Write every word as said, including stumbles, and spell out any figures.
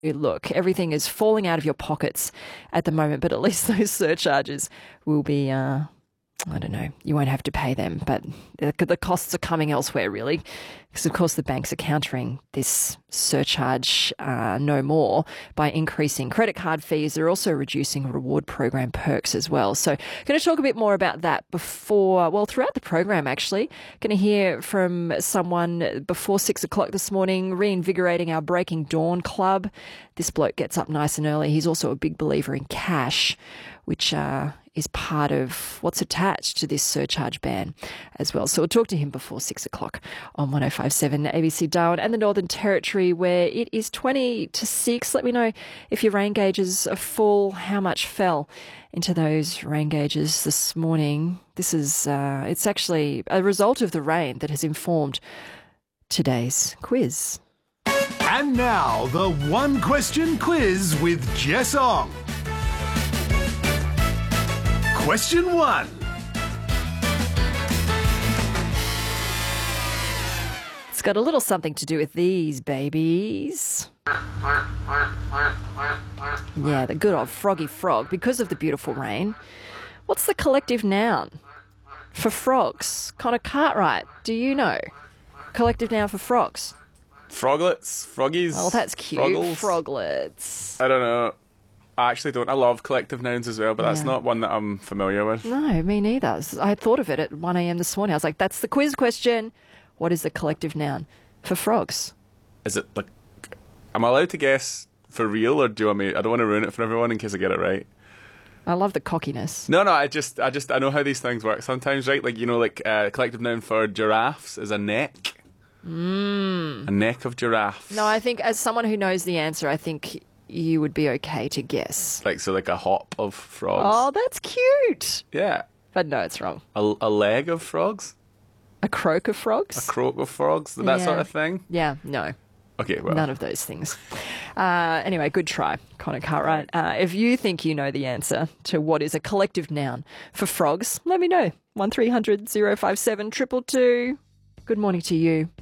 Look, everything is falling out of your pockets at the moment, but at least those surcharges will be, uh, I don't know, you won't have to pay them, but the costs are coming elsewhere, really, because, of course, the banks are countering this surcharge uh, no more by increasing credit card fees. They're also reducing reward program perks as well. So going to talk a bit more about that before, well, throughout the program, actually. Going to hear from someone before six o'clock this morning, reinvigorating our Breaking Dawn Club. This bloke gets up nice and early. He's also a big believer in cash, which uh, is part of what's attached to this surcharge ban as well. So we'll talk to him before six o'clock on one oh five point seven A B C Darwin and the Northern Territory, where it is twenty to six. Let me know if your rain gauges are full, how much fell into those rain gauges this morning. This is, uh, it's actually a result of the rain that has informed today's quiz. And now, the one question quiz with Jess Ong. Question one. It's got a little something to do with these babies. Yeah, the good old froggy frog, because of the beautiful rain. What's the collective noun for frogs? Connor Cartwright, do you know? Collective noun for frogs. Froglets? Froggies? Oh, that's cute. Froggles? Froglets. I don't know. I actually don't. I love collective nouns as well, but that's Yeah. not one that I'm familiar with. No, me neither. I thought of it at one a.m. this morning. I was like, that's the quiz question. What is the collective noun for frogs? Is it like... Am I allowed to guess for real, or do you want me... I don't want to ruin it for everyone in case I get it right. I love the cockiness. No, no, I just... I just... I know how these things work sometimes, right? Like, you know, like, uh, collective noun for giraffes is a neck. Mm. A neck of giraffes. No, I think as someone who knows the answer, I think you would be okay to guess. Like, so like a hop of frogs. Oh, that's cute. Yeah. But no, it's wrong. A, a leg of frogs? A croak of frogs? A croak of frogs? That Yeah. sort of thing? Yeah, no. Okay, well. None of those things. Uh, anyway, good try, Connor Cartwright. Uh, if you think you know the answer to what is a collective noun for frogs, let me know. one three hundred oh five seven two two two. Good morning to you.